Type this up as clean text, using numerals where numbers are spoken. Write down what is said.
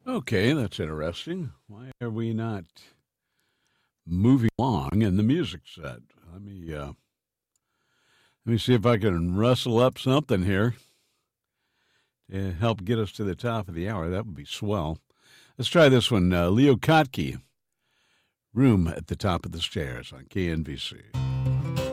Okay, that's interesting. Why are we not moving along in the music set? Let me see if I can rustle up something here to help get us to the top of the hour. That would be swell. Let's try this one. Leo Kottke, Room at the Top of the Stairs on KNVC.